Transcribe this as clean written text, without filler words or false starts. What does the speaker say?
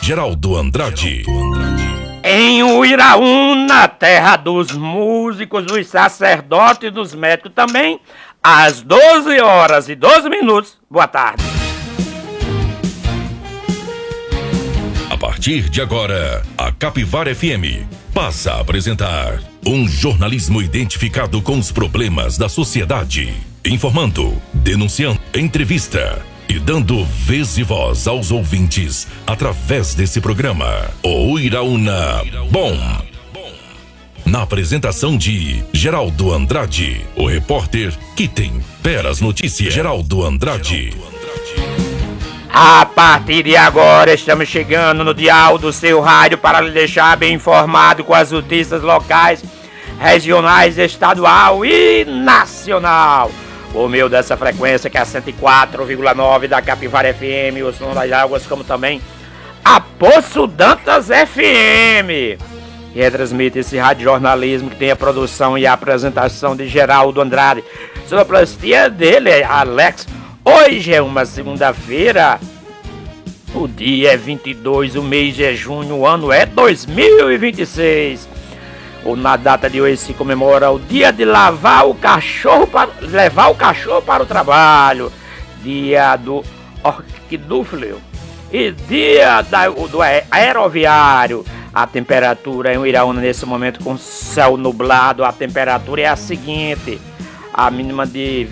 Geraldo Andrade. Em Uiraúna, terra dos músicos, dos sacerdotes e dos médicos também, às 12 horas e 12 minutos. Boa tarde. A partir de agora, a Capivara FM passa a apresentar um jornalismo identificado com os problemas da sociedade, informando, denunciando, entrevista e dando vez e voz aos ouvintes através desse programa. O Uiraúna Bom. Na apresentação de Geraldo Andrade, o repórter que tempera as notícias. Geraldo Andrade. A partir de agora, estamos chegando no dial do seu rádio para lhe deixar bem informado com as notícias locais, regionais, estadual e nacional. Por meio dessa frequência que é a 104,9 da Capivara FM, o Som das Águas, como também a Poço Dantas FM. E retransmite esse rádio jornalismo que tem a produção e a apresentação de Geraldo Andrade. Sonoplastia dele, Alex. Hoje é uma segunda-feira, o dia é 22, o mês é junho, o ano é 2026. Na data de hoje se comemora o dia de levar o cachorro para o trabalho, dia do orquidúfilo e dia do aeroviário. A temperatura em Uiraúna nesse momento com céu nublado, a temperatura é a seguinte, a mínima de